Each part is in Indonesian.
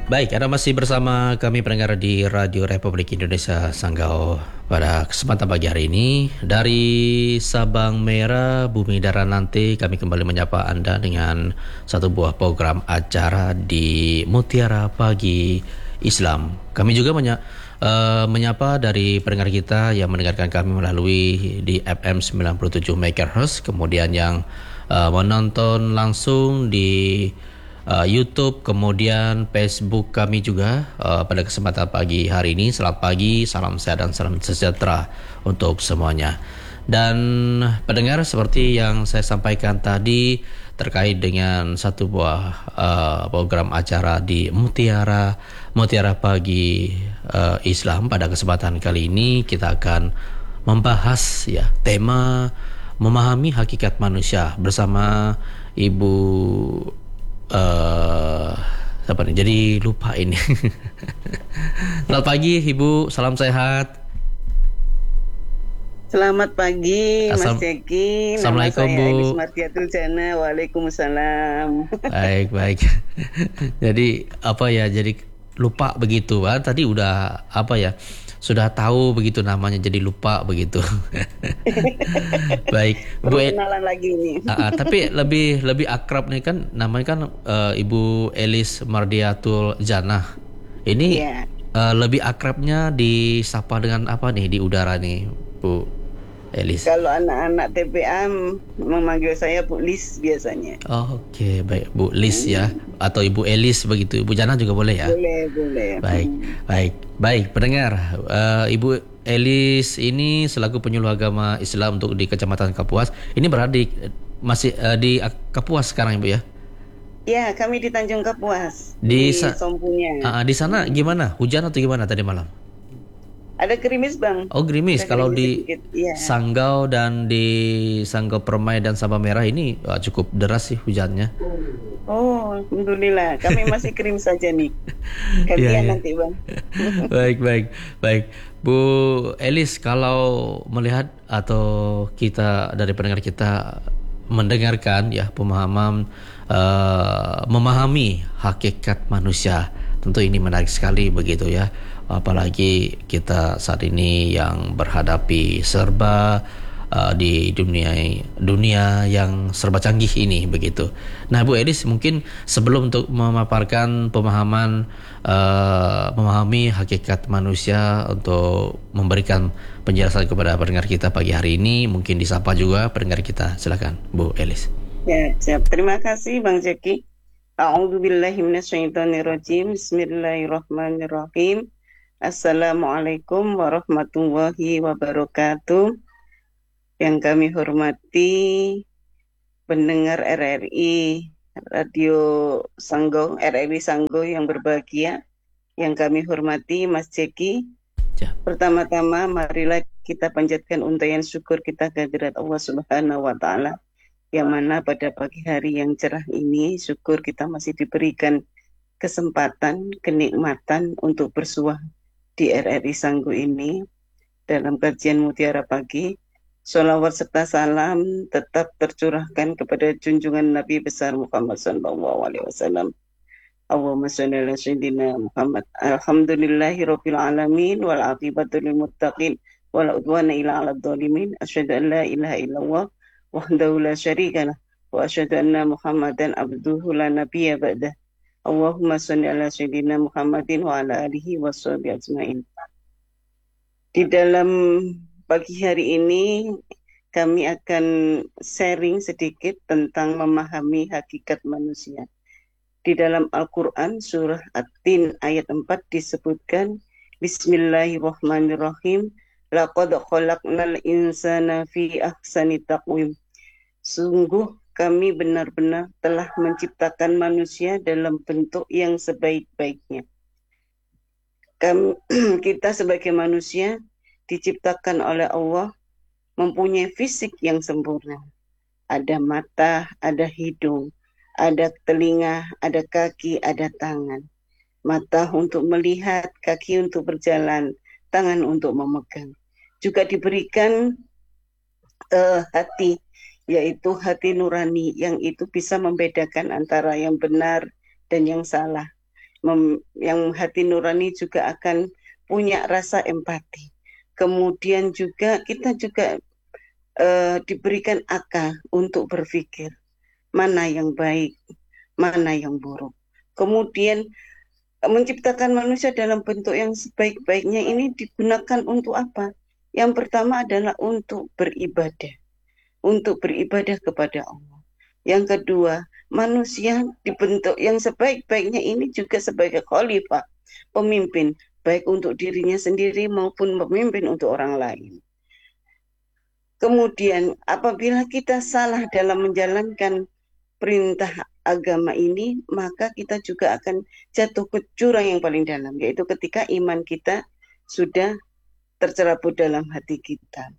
Baik, Anda masih bersama kami pendengar di Radio Republik Indonesia Sanggau pada kesempatan pagi hari ini. Dari Sabang Merah, Bumi Darah Nanti, kami kembali menyapa Anda dengan satu buah program acara di Mutiara Pagi Islam. Kami juga menyapa dari pendengar kita yang mendengarkan kami melalui di FM 97 MHz, kemudian yang menonton langsung di YouTube, kemudian Facebook kami juga pada kesempatan pagi hari ini. Selamat pagi, salam sehat dan salam sejahtera untuk semuanya. Dan pendengar, seperti yang saya sampaikan tadi terkait dengan satu buah program acara di Mutiara Pagi Islam, pada kesempatan kali ini kita akan membahas tema memahami hakikat manusia bersama Ibu apa nih? Jadi lupa ini. Selamat pagi Ibu, salam sehat. Selamat pagi Mas Jeki. Assalamualaikum Nama saya Bu. Elis Martiatul Jana. Waalaikumsalam. Baik. Jadi jadi lupa begitu kan? Tadi udah sudah tahu begitu namanya, jadi lupa begitu. Baik, Bu. Kenalan lagi ini. Tapi lebih akrab nih kan, namanya kan Ibu Elis Mardiatul Jannah. Ini lebih akrabnya disapa dengan apa nih di udara nih, Bu Elis? Kalau anak-anak TPA memanggil saya Bu Lis biasanya. Oke, baik Bu Lis ya, atau Ibu Elis begitu. Ibu Jannah juga boleh ya? Boleh. Baik. Pendengar, Ibu Elis ini selaku penyuluh agama Islam untuk di Kecamatan Kapuas. Ini berada masih di Kapuas sekarang, Ibu ya? Ya, kami di Tanjung Kapuas. Di Sompunya. Di sana gimana? Hujan atau gimana tadi malam? Ada gerimis, Bang. Oh, gerimis. Kalau di Sanggau dan di Sanggau Permai dan Sabang Merah ini cukup deras sih hujannya. Oh, alhamdulillah. Kami masih krim saja nih. Gantian nanti, Bang. Baik. Bu Elis, kalau melihat atau kita dari pendengar kita mendengarkan pemahaman memahami hakikat manusia, tentu ini menarik sekali begitu ya. Apalagi kita saat ini yang berhadapi serba di dunia yang serba canggih ini begitu. Nah, Bu Elis, mungkin sebelum untuk memaparkan pemahaman memahami hakikat manusia, untuk memberikan penjelasan kepada pendengar kita pagi hari ini, mungkin disapa juga pendengar kita. Silakan, Bu Elis. Ya, siap. Terima kasih Bang Jeki. A'udzubillahi minasyaitonirrajim. Bismillahirrahmanirrahim. Assalamualaikum warahmatullahi wabarakatuh. Yang kami hormati pendengar RRI Radio Sanggau, RRI Sanggau yang berbahagia, yang kami hormati Mas Jeki. Pertama-tama marilah kita panjatkan untayan syukur kita kehadirat Allah Subhanahu wa taala, yang mana pada pagi hari yang cerah ini syukur kita masih diberikan kesempatan, kenikmatan untuk bersuah di RRI Sanggau ini dalam kajian Mutiara Pagi. Sholawat serta salam tetap tercurahkan kepada junjungan Nabi besar Muhammad SAW. Allahumma sholli ala sayyidina Muhammad. Alhamdulillahirabbil alamin wal aqibatu lil muttaqin wala udwana illa 'alal zalimin. Asyhadu an la ilaha illallah wahdahu la syarika lah wa asyhadu anna Muhammadan abduhu la nabiyya ba'dah. Allahumma sholli ala sayyidina Muhammadin wa ala alihi washabihi ajmain. Di dalam pagi hari ini kami akan sharing sedikit tentang memahami hakikat manusia. Di dalam Al-Quran surah At-Tin ayat 4 disebutkan, Bismillahirrahmanirrahim, laqad khalaqnal insana fi ahsani taqwim. Sungguh kami benar-benar telah menciptakan manusia dalam bentuk yang sebaik-baiknya. Kita sebagai manusia diciptakan oleh Allah mempunyai fisik yang sempurna. Ada mata, ada hidung, ada telinga, ada kaki, ada tangan. Mata untuk melihat, kaki untuk berjalan, tangan untuk memegang. Juga diberikan hati, yaitu hati nurani, yang itu bisa membedakan antara yang benar dan yang salah. yang hati nurani juga akan punya rasa empati. Kemudian juga kita juga diberikan akal untuk berpikir mana yang baik, mana yang buruk. Kemudian menciptakan manusia dalam bentuk yang sebaik-baiknya ini digunakan untuk apa? Yang pertama adalah untuk beribadah kepada Allah. Yang kedua, manusia dibentuk yang sebaik-baiknya ini juga sebagai khalifah, pemimpin, baik untuk dirinya sendiri maupun pemimpin untuk orang lain. Kemudian apabila kita salah dalam menjalankan perintah agama ini, maka kita juga akan jatuh ke jurang yang paling dalam, yaitu ketika iman kita sudah tercerabut dalam hati kita.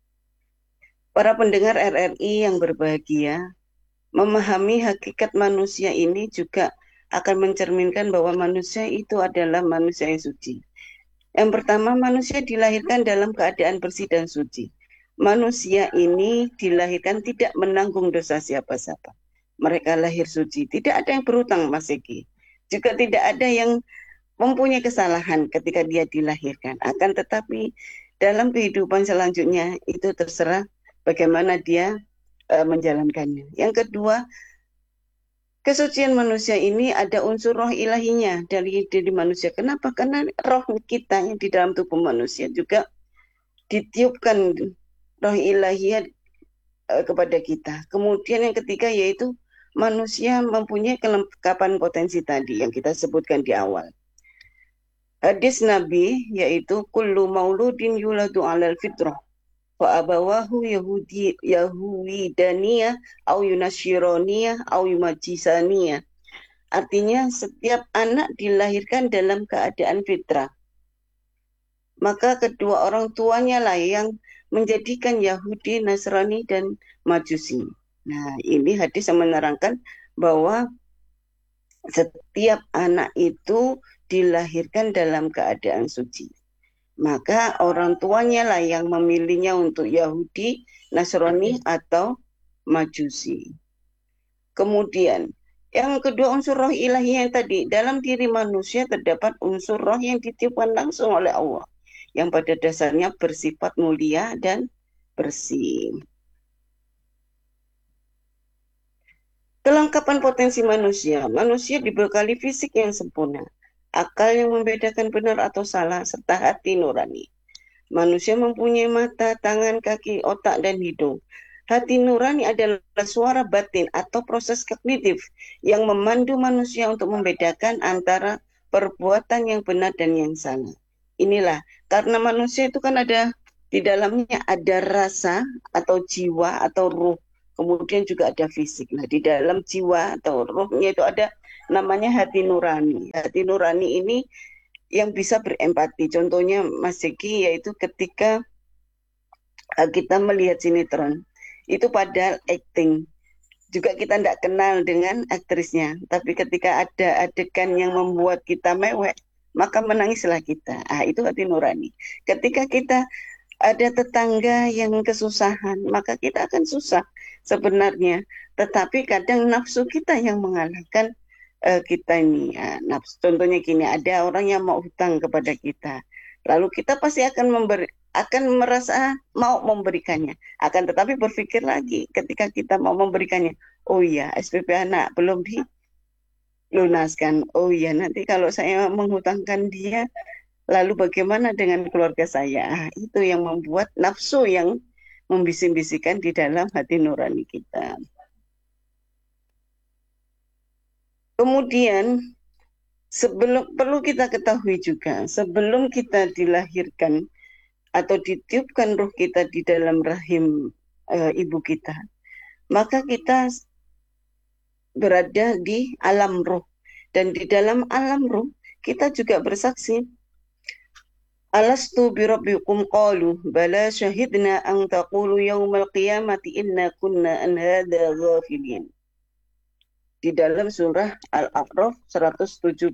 Para pendengar RRI yang berbahagia, memahami hakikat manusia ini juga akan mencerminkan bahwa manusia itu adalah manusia yang suci. Yang pertama, manusia dilahirkan dalam keadaan bersih dan suci. Manusia ini dilahirkan tidak menanggung dosa siapa-siapa. Mereka lahir suci. Tidak ada yang berhutang, Mas Eki. Juga tidak ada yang mempunyai kesalahan ketika dia dilahirkan. Akan tetapi dalam kehidupan selanjutnya itu terserah bagaimana dia menjalankannya. Yang kedua, kesucian manusia ini ada unsur roh ilahinya dari manusia. Kenapa? Karena roh kita yang di dalam tubuh manusia juga ditiupkan roh ilahiyah kepada kita. Kemudian yang ketiga yaitu manusia mempunyai kelengkapan potensi tadi yang kita sebutkan di awal. Hadis Nabi yaitu kullu mauludin yuladu 'alal fitrah wa abawahu yahudaniyah au yunasyiraniyah au yumajisaniyah. Artinya setiap anak dilahirkan dalam keadaan fitrah. Maka kedua orang tuanya lah yang menjadikan Yahudi, Nasrani, dan Majusi. Nah, ini hadis yang menerangkan bahwa setiap anak itu dilahirkan dalam keadaan suci. Maka orang tuanya lah yang memilihnya untuk Yahudi, Nasrani, atau Majusi. Kemudian, yang kedua unsur roh ilahi yang tadi, dalam diri manusia terdapat unsur roh yang ditiupkan langsung oleh Allah, yang pada dasarnya bersifat mulia dan bersih. Kelengkapan potensi manusia. Manusia dibekali fisik yang sempurna, akal yang membedakan benar atau salah, serta hati nurani. Manusia mempunyai mata, tangan, kaki, otak, dan hidung. Hati nurani adalah suara batin atau proses kognitif yang memandu manusia untuk membedakan antara perbuatan yang benar dan yang salah. Inilah, karena manusia itu kan ada, di dalamnya ada rasa atau jiwa atau ruh, kemudian juga ada fisik. Nah, di dalam jiwa atau ruhnya itu ada namanya hati nurani. Hati nurani ini yang bisa berempati. Contohnya Mas Zeki yaitu ketika kita melihat sinetron, itu padahal acting. Juga kita tidak kenal dengan aktrisnya, tapi ketika ada adegan yang membuat kita mewek, maka menangislah kita. Itu hati nurani. Ketika kita ada tetangga yang kesusahan, maka kita akan susah sebenarnya. Tetapi kadang nafsu kita yang mengalahkan kita ini. Nafsu. Contohnya gini, ada orang yang mau hutang kepada kita, lalu kita pasti akan merasa mau memberikannya. Akan tetapi berpikir lagi ketika kita mau memberikannya, oh iya SPP anak belum dilunaskan, oh iya nanti kalau saya menghutangkan dia, lalu bagaimana dengan keluarga saya? Itu yang membuat nafsu yang membisik-bisikkan di dalam hati nurani kita. Kemudian perlu kita ketahui juga, sebelum kita dilahirkan atau ditiupkan ruh kita di dalam rahim ibu kita, maka kita berada di alam ruh. Dan di dalam alam ruh, kita juga bersaksi, Alastu birabbikum qalu bala syahidna an taqulu yaumal qiyamati inna kunna an hadza ghafilin. Di dalam surah Al-A'raf 172.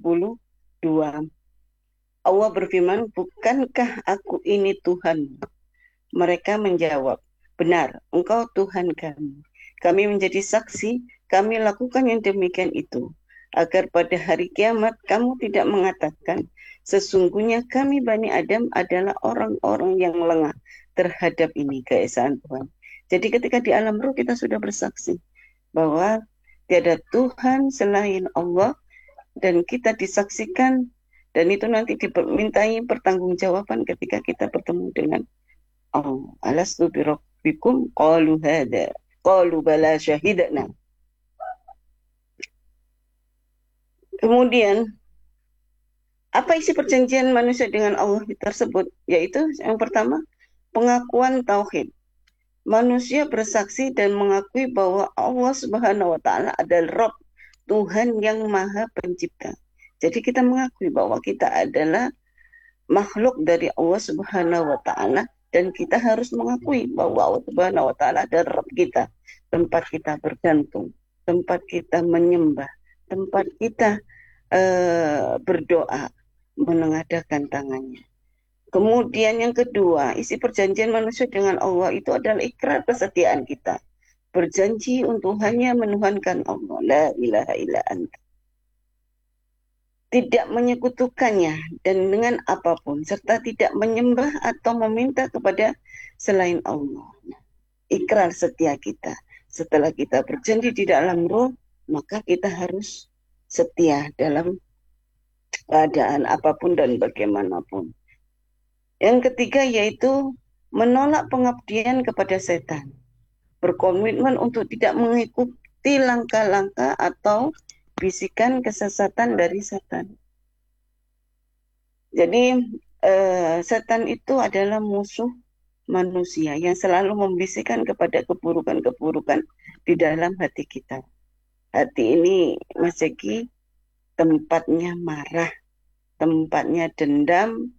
Allah berfirman, bukankah aku ini Tuhan? Mereka menjawab, benar, engkau Tuhan kami. Kami menjadi saksi, kami lakukan yang demikian itu. agar pada hari kiamat kamu tidak mengatakan, sesungguhnya kami Bani Adam adalah orang-orang yang lengah terhadap ini keesaan Tuhan. Jadi ketika di alam ruh kita sudah bersaksi bahwa tiada Tuhan selain Allah, dan kita disaksikan, dan itu nanti dimintai pertanggungjawaban ketika kita bertemu dengan Allah. Alastu birabbikum qalu hada qalu bala syahidna. Kemudian apa isi perjanjian manusia dengan Allah tersebut? Yaitu yang pertama, pengakuan tauhid. Manusia bersaksi dan mengakui bahwa Allah Subhanahu wa taala adalah Rabb, Tuhan yang Maha Pencipta. Jadi kita mengakui bahwa kita adalah makhluk dari Allah Subhanahu wa taala, dan kita harus mengakui bahwa Allah Subhanahu wa taala adalah Rabb kita, tempat kita bergantung, tempat kita menyembah, tempat kita berdoa, menengadahkan tangannya. Kemudian yang kedua, isi perjanjian manusia dengan Allah itu adalah ikrar kesetiaan kita. Berjanji untuk hanya menuhankan Allah, la ilaha illa anta. Tidak menyekutukannya dan dengan apapun, serta tidak menyembah atau meminta kepada selain Allah. Ikrar setia kita. Setelah kita berjanji di dalam ruh, maka kita harus setia dalam keadaan apapun dan bagaimanapun. Yang ketiga yaitu menolak pengabdian kepada setan. Berkomitmen untuk tidak mengikuti langkah-langkah atau bisikan kesesatan dari setan. Jadi setan itu adalah musuh manusia yang selalu membisikkan kepada keburukan-keburukan di dalam hati kita. Hati ini, Mas Zeki, tempatnya marah, tempatnya dendam,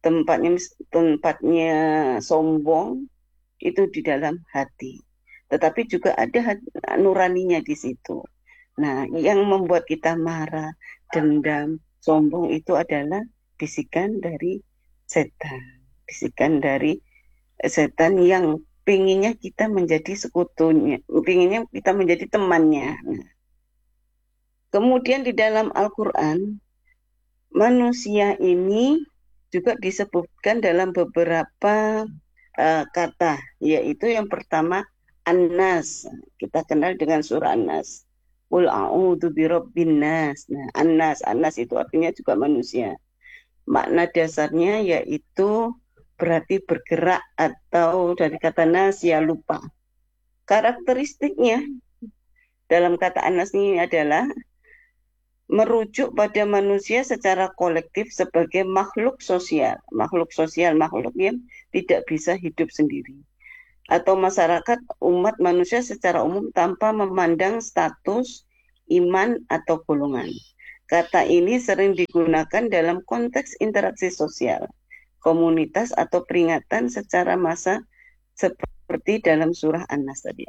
tempatnya sombong, itu di dalam hati. Tetapi juga ada nuraninya di situ. Nah, yang membuat kita marah, dendam, sombong itu adalah bisikan dari setan. Bisikan dari setan yang pinginnya kita menjadi sekutunya, pinginnya kita menjadi temannya. Nah, kemudian di dalam Al-Quran, manusia ini juga disebutkan dalam beberapa kata, yaitu yang pertama, An-Nas. Kita kenal dengan surah An-Nas. Qul a'udzu birabbin nas. Nah, An-Nas itu artinya juga manusia. Makna dasarnya yaitu berarti bergerak, atau dari kata nas ya lupa. Karakteristiknya dalam kata An-Nas ini adalah merujuk pada manusia secara kolektif sebagai makhluk sosial. Makhluk sosial, makhluk yang tidak bisa hidup sendiri. Atau masyarakat umat manusia secara umum tanpa memandang status, iman, atau golongan. Kata ini sering digunakan dalam konteks interaksi sosial, komunitas, atau peringatan secara massa seperti dalam surah An-Nas tadi.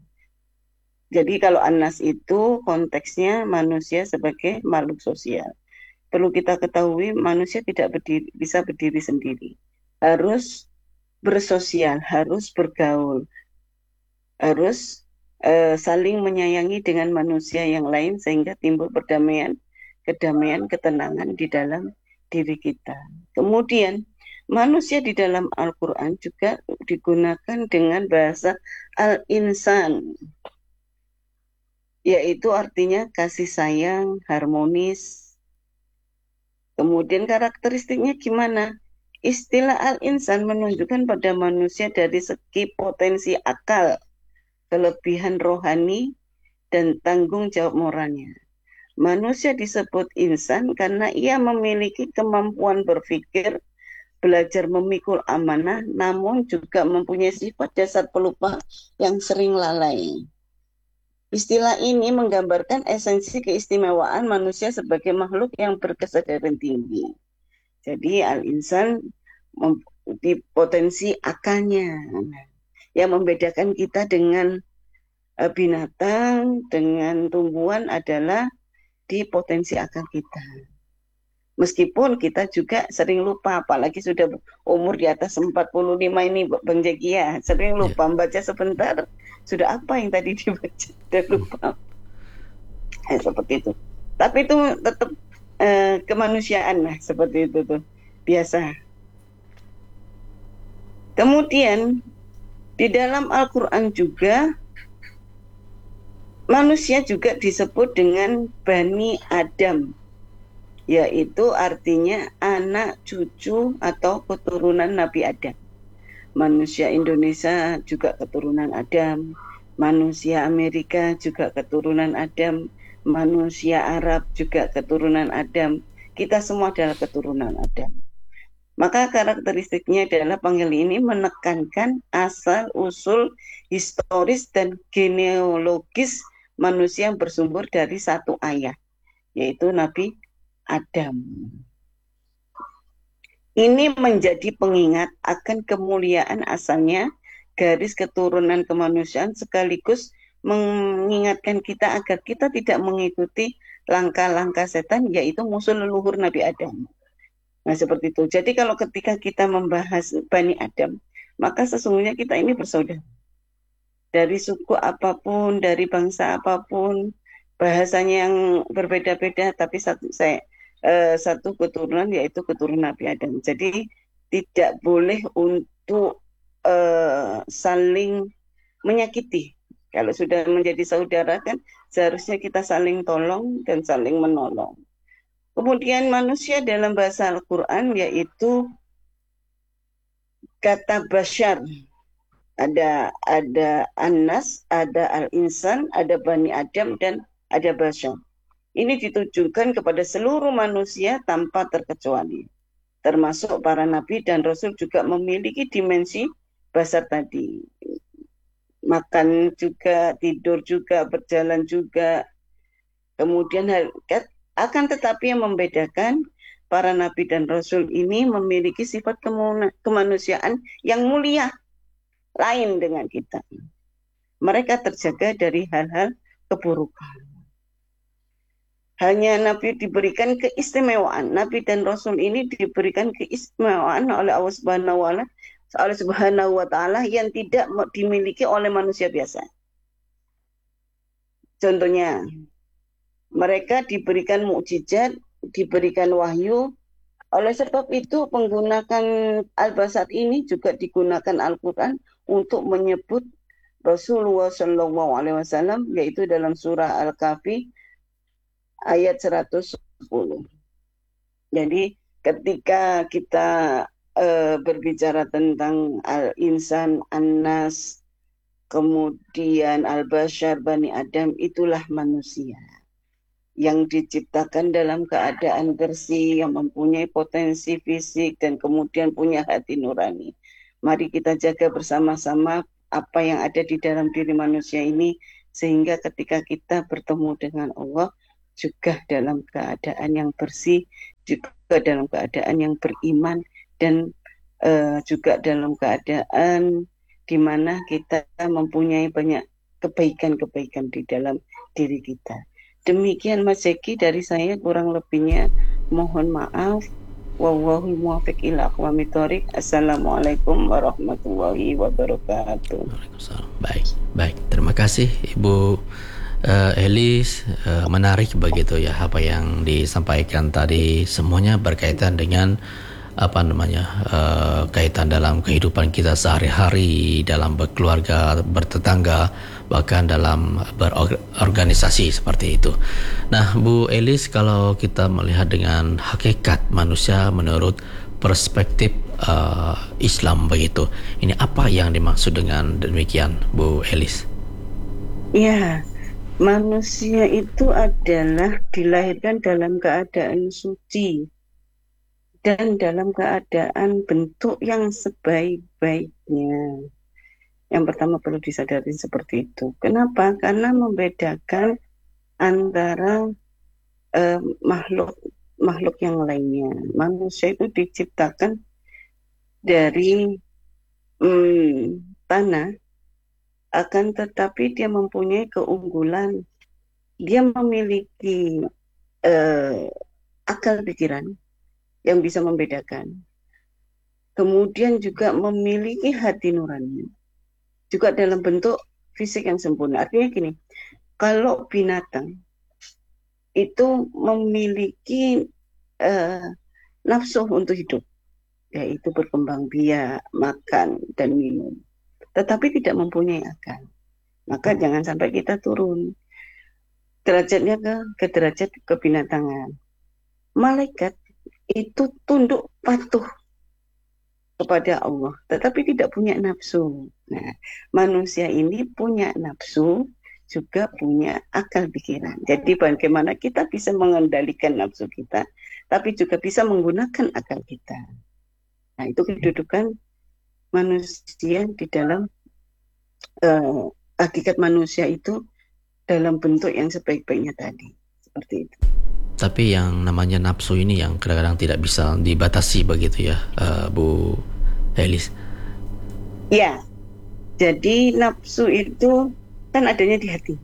Jadi kalau An-Nas itu konteksnya manusia sebagai makhluk sosial. Perlu kita ketahui manusia tidak bisa berdiri sendiri. Harus bersosial, harus bergaul, harus saling menyayangi dengan manusia yang lain sehingga timbul perdamaian, kedamaian, ketenangan di dalam diri kita. Kemudian manusia di dalam Al-Quran juga digunakan dengan bahasa al-insan, yaitu artinya kasih sayang, harmonis. Kemudian karakteristiknya gimana? Istilah al-insan menunjukkan pada manusia dari segi potensi akal, kelebihan rohani, dan tanggung jawab moralnya. Manusia disebut insan karena ia memiliki kemampuan berpikir, belajar memikul amanah, namun juga mempunyai sifat dasar pelupa yang sering lalai. Istilah ini menggambarkan esensi keistimewaan manusia sebagai makhluk yang berkesadaran tinggi. Jadi al-insan di potensi akalnya. Yang membedakan kita dengan binatang, dengan tumbuhan adalah di potensi akal kita. Meskipun kita juga sering lupa, apalagi sudah umur di atas 45 ini Bang Jeki ya, sering lupa membaca sebentar, sudah apa yang tadi dibaca, sudah lupa. Seperti itu. Tapi itu tetap kemanusiaan lah, seperti itu tuh biasa. Kemudian di dalam Al-Quran juga manusia juga disebut dengan Bani Adam, yaitu artinya anak cucu atau keturunan Nabi Adam. Manusia Indonesia juga keturunan Adam, manusia Amerika juga keturunan Adam, manusia Arab juga keturunan Adam. Kita semua adalah keturunan Adam. Maka karakteristiknya adalah panggil ini menekankan asal usul historis dan genealogis manusia yang bersumber dari satu ayah, yaitu Nabi Adam. Ini menjadi pengingat akan kemuliaan asalnya garis keturunan kemanusiaan, sekaligus mengingatkan kita agar kita tidak mengikuti langkah-langkah setan, yaitu musuh leluhur Nabi Adam. Nah, seperti itu. Jadi kalau ketika kita membahas Bani Adam, maka sesungguhnya kita ini bersaudara. Dari suku apapun, dari bangsa apapun, bahasanya yang berbeda-beda, tapi satu keturunan, yaitu keturunan Nabi Adam. Jadi tidak boleh untuk saling menyakiti. Kalau sudah menjadi saudara kan seharusnya kita saling tolong dan saling menolong. Kemudian manusia dalam bahasa Al-Quran yaitu kata basyar. Ada An-Nas, ada Al-Insan, ada Bani Adam, dan ada basyar. Ini ditujukan kepada seluruh manusia tanpa terkecuali. Termasuk para nabi dan rasul juga memiliki dimensi basar tadi. Makan juga, tidur juga, berjalan juga. Kemudian akan tetapi yang membedakan para nabi dan rasul ini memiliki sifat kemanusiaan yang mulia, lain dengan kita. Mereka terjaga dari hal-hal keburukan. Hanya Nabi diberikan keistimewaan. Nabi dan Rasul ini diberikan keistimewaan oleh Allah Subhanahu wa Ta'ala yang tidak dimiliki oleh manusia biasa. Contohnya, mereka diberikan mukjizat, diberikan wahyu. Oleh sebab itu, menggunakan Al-Basar ini juga digunakan Al-Quran untuk menyebut Rasulullah SAW, yaitu dalam surah Al-Kahfi ayat 110. Jadi ketika kita berbicara tentang Al-Insan, An-Nas, kemudian Al-Bashar, Bani Adam, itulah manusia yang diciptakan dalam keadaan bersih, yang mempunyai potensi fisik dan kemudian punya hati nurani. Mari kita jaga bersama-sama apa yang ada di dalam diri manusia ini, sehingga ketika kita bertemu dengan Allah juga dalam keadaan yang bersih, juga dalam keadaan yang beriman, dan juga dalam keadaan di mana kita mempunyai banyak kebaikan-kebaikan di dalam diri kita. Demikian Mas Zeki dari saya, kurang lebihnya mohon maaf. Wallahul muwaffiq ila aqwamit thoriq. Assalamualaikum warahmatullahi wabarakatuh. Baik. Terima kasih Ibu Elis. Menarik begitu ya apa yang disampaikan tadi, semuanya berkaitan dengan kaitan dalam kehidupan kita sehari-hari, dalam berkeluarga, bertetangga, bahkan dalam berorganisasi seperti itu. Nah, Bu Elis, kalau kita melihat dengan hakikat manusia menurut perspektif Islam begitu, ini apa yang dimaksud dengan demikian, Bu Elis? Ya, manusia itu adalah dilahirkan dalam keadaan suci dan dalam keadaan bentuk yang sebaik-baiknya. Yang pertama perlu disadari seperti itu. Kenapa? Karena membedakan antara makhluk yang lainnya. Manusia itu diciptakan dari tanah, akan tetapi dia mempunyai keunggulan. Dia memiliki akal pikiran yang bisa membedakan. Kemudian juga memiliki hati nurani. Juga dalam bentuk fisik yang sempurna. Artinya gini, kalau binatang itu memiliki nafsu untuk hidup, yaitu berkembang biak, makan, dan minum. Tetapi tidak mempunyai akal. Maka jangan sampai kita turun derajatnya ke derajat kebinatangan. Malaikat itu tunduk patuh kepada Allah, tetapi tidak punya nafsu. Nah, manusia ini punya nafsu, juga punya akal pikiran. Jadi bagaimana kita bisa mengendalikan nafsu kita, tapi juga bisa menggunakan akal kita. Nah, itu kedudukan manusia di dalam hakikat manusia itu dalam bentuk yang sebaik-baiknya tadi. Seperti itu. Tapi yang namanya nafsu ini yang kadang-kadang tidak bisa dibatasi begitu ya, Bu Elis. Ya, jadi nafsu itu kan adanya di hati.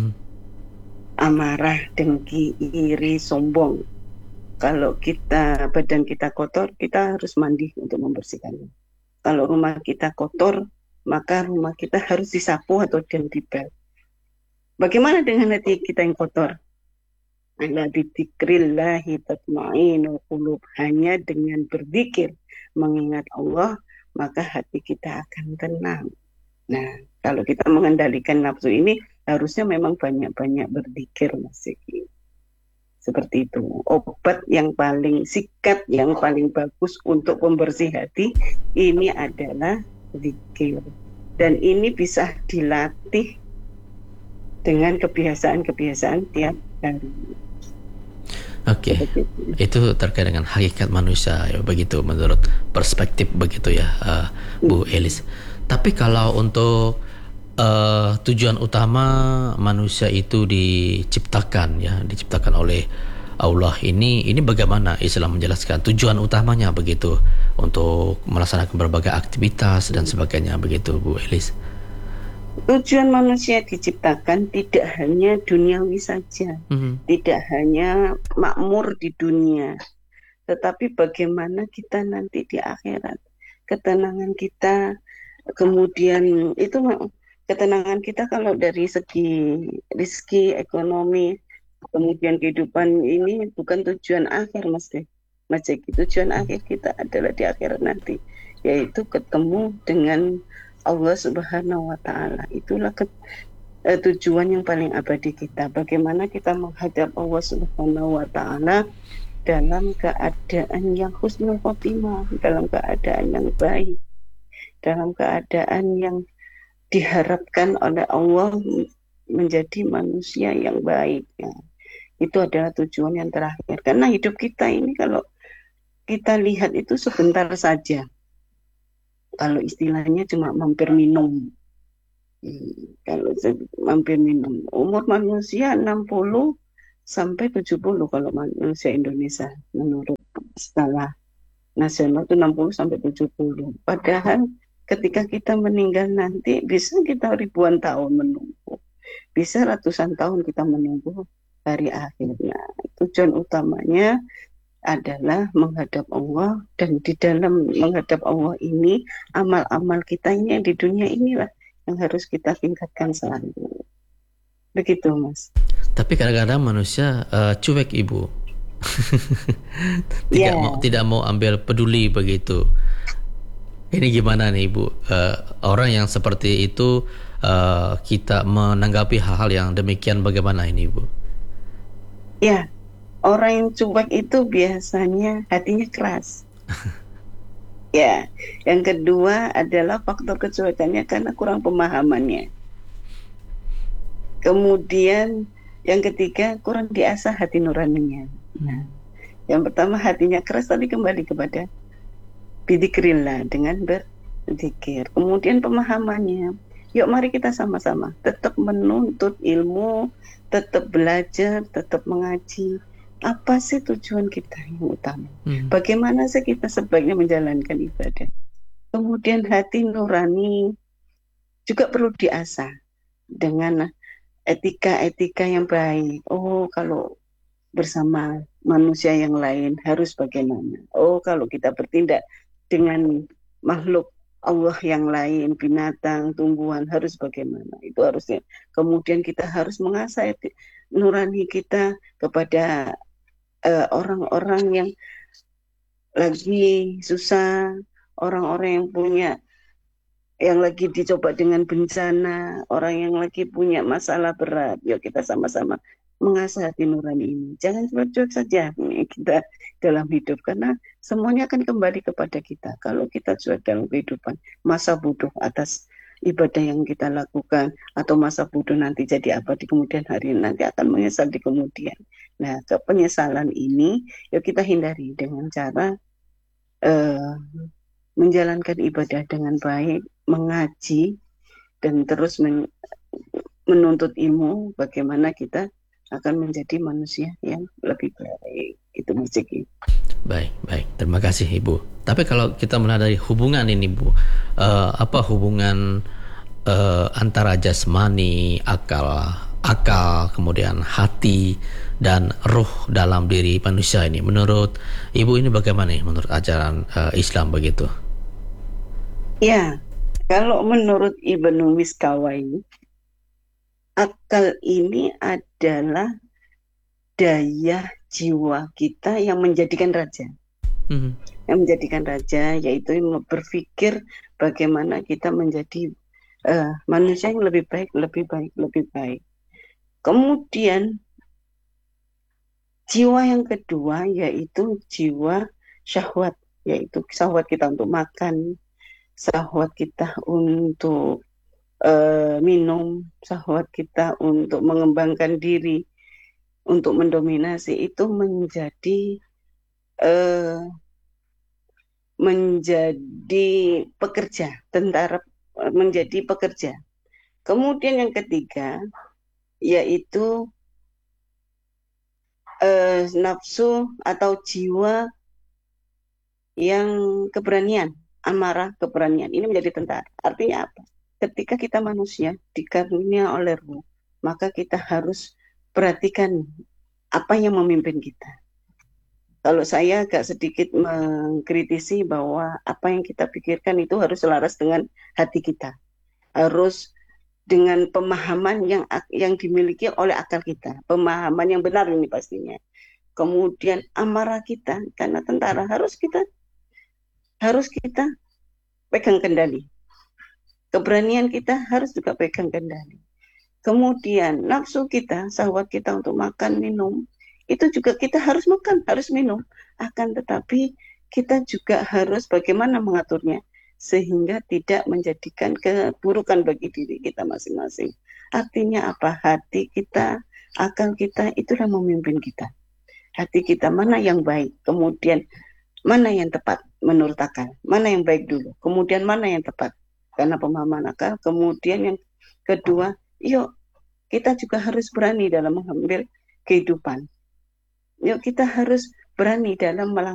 Amarah, dengki, iri, sombong. Kalau badan kita kotor, kita harus mandi untuk membersihkannya. Kalau rumah kita kotor, maka rumah kita harus disapu atau dibel. Bagaimana dengan hati kita yang kotor? Ala bidzikrillahi tatma'innul qulub. Hanya dengan berzikir, mengingat Allah, maka hati kita akan tenang. Nah, kalau kita mengendalikan nafsu ini, harusnya memang banyak-banyak berzikir, Mas Zeki. Seperti itu. Obat yang paling, sikat yang paling bagus untuk pembersih hati, ini adalah zikir. Dan ini bisa dilatih dengan kebiasaan-kebiasaan tiap hari. Oke, itu terkait dengan hakikat manusia ya, begitu menurut perspektif begitu ya, Bu Elis. Tapi kalau untuk tujuan utama manusia itu diciptakan oleh Allah, ini bagaimana Islam menjelaskan tujuan utamanya begitu untuk melaksanakan berbagai aktivitas dan sebagainya begitu, Bu Elis? Tujuan manusia diciptakan tidak hanya duniawi saja, tidak hanya makmur di dunia, tetapi bagaimana kita nanti di akhirat, ketenangan kita, kemudian itu ketenangan kita kalau dari segi rezeki, ekonomi, kemudian kehidupan ini bukan tujuan akhir, Mas Jeki. Tujuan akhir kita adalah di akhirat nanti, yaitu ketemu dengan Allah Subhanahu wa Ta'ala. Itulah tujuan yang paling abadi kita. Bagaimana kita menghadap Allah Subhanahu wa Ta'ala dalam keadaan yang husnul khotimah, dalam keadaan yang baik, dalam keadaan yang diharapkan oleh Allah menjadi manusia yang baik. Ya. Itu adalah tujuan yang terakhir. Karena hidup kita ini kalau kita lihat itu sebentar saja. Kalau istilahnya cuma mampir minum. Kalau mampir minum. Umur manusia 60 sampai 70 kalau manusia Indonesia. Menurut skala nasional itu 60 sampai 70. Padahal ketika kita meninggal nanti bisa kita ribuan tahun menunggu. Bisa ratusan tahun kita menunggu hari akhirnya. Tujuan utamanya adalah menghadap Allah, dan di dalam menghadap Allah ini amal-amal kita ini yang di dunia inilah yang harus kita tingkatkan selalu. Begitu, Mas. Tapi kadang-kadang manusia cuek, Ibu. tidak mau ambil peduli begitu. Ini gimana nih, Ibu? Orang yang seperti itu kita menanggapi hal-hal yang demikian bagaimana ini, Ibu? Ya. Orang yang cuek itu biasanya hatinya keras. Ya, yang kedua adalah faktor kecuekannya karena kurang pemahamannya. Kemudian yang ketiga kurang diasah hati nuraninya. Nah, yang pertama hatinya keras, tadi kembali kepada bidzikrillah, dengan berzikir. Kemudian pemahamannya. Yuk mari kita sama-sama tetap menuntut ilmu, tetap belajar, tetap mengaji. Apa sih tujuan kita yang utama? Bagaimana sih kita sebaiknya menjalankan ibadah? Kemudian hati nurani juga perlu diasah dengan etika-etika yang baik. Oh, kalau bersama manusia yang lain harus bagaimana? Oh, kalau kita bertindak dengan makhluk Allah yang lain, binatang, tumbuhan, harus bagaimana? Itu harusnya. Kemudian kita harus mengasah nurani kita kepada orang-orang yang lagi susah, orang-orang yang lagi dicoba dengan bencana, orang yang lagi punya masalah berat. Yuk kita sama-sama mengasah hati nurani ini. Jangan cuek-cuek saja kita dalam hidup, karena semuanya akan kembali kepada kita. Kalau kita cuek dalam kehidupan, masa bodoh atas ibadah yang kita lakukan, atau masa bodoh nanti jadi apa di kemudian hari, nanti akan menyesal di kemudian. Nah, penyesalan ini yuk kita hindari dengan cara menjalankan ibadah dengan baik, mengaji, dan terus menuntut ilmu bagaimana kita akan menjadi manusia yang lebih baik. Itu Mas Ciki. Baik, baik. Terima kasih Ibu. Tapi kalau kita melihat dari hubungan ini Bu, apa hubungan antara jasmani, akal, kemudian hati dan ruh dalam diri manusia ini? Menurut Ibu ini bagaimana nih, menurut ajaran Islam begitu? Ya, kalau menurut Ibnu Miskawai, akal ini adalah daya jiwa kita yang menjadikan raja. Yang menjadikan raja, yaitu berpikir bagaimana kita menjadi manusia yang lebih baik, lebih baik, lebih baik. Kemudian jiwa yang kedua yaitu jiwa syahwat, yaitu syahwat kita untuk makan, syahwat kita untuk minum, syahwat kita untuk mengembangkan diri, untuk mendominasi, itu menjadi pekerja, tentara menjadi pekerja. Kemudian yang ketiga yaitu nafsu atau jiwa yang keberanian, amarah keberanian, ini menjadi tentara. Artinya apa? Ketika kita manusia dikaruniai oleh ruh, maka kita harus perhatikan apa yang memimpin kita. Kalau saya agak sedikit mengkritisi bahwa apa yang kita pikirkan itu harus selaras dengan hati kita, harus dengan pemahaman yang dimiliki oleh akal kita, pemahaman yang benar ini pastinya. Kemudian amarah kita, karena tentara harus kita pegang kendali. Keberanian kita harus juga pegang kendali. Kemudian nafsu kita, syahwat kita untuk makan, minum, itu juga kita harus makan, harus minum. Akan tetapi kita juga harus bagaimana mengaturnya, sehingga tidak menjadikan keburukan bagi diri kita masing-masing. Artinya apa? Hati kita, akal kita, itulah memimpin kita. Hati kita mana yang baik, kemudian mana yang tepat menurut akal, mana yang baik dulu, kemudian mana yang tepat karena pemahaman akal. Kemudian yang kedua, yuk kita juga harus berani dalam mengambil kehidupan. Yuk kita harus berani dalam